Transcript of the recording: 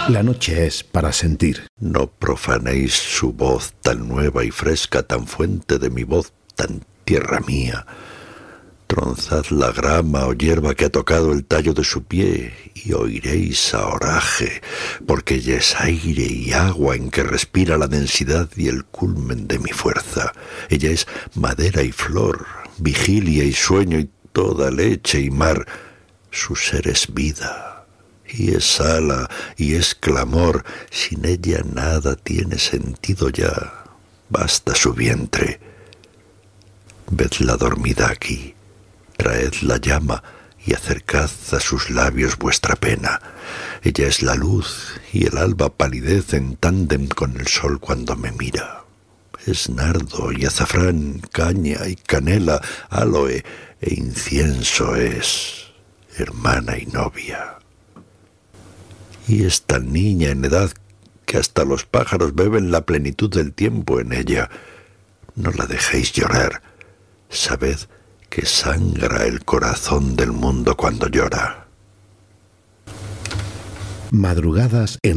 La noche es para sentir. No profanéis su voz tan nueva y fresca, tan fuente de mi voz, tan tierra mía. Tronzad la grama o hierba que ha tocado el tallo de su pie, y oiréis a oraje, porque ella es aire y agua en que respira la densidad y el culmen de mi fuerza. Ella es madera y flor, vigilia y sueño y toda leche y mar. Su ser es vida, y es ala, y es clamor. Sin ella nada tiene sentido ya, basta su vientre. Vedla dormida aquí, traed la llama y acercad a sus labios vuestra pena. Ella es la luz y el alba palidez en tándem con el sol cuando me mira. Es nardo y azafrán, caña y canela, áloe e incienso es, hermana y novia. Y es tan niña en edad que hasta los pájaros beben la plenitud del tiempo en ella. No la dejéis llorar, sabed que sangra el corazón del mundo cuando llora. Madrugadas en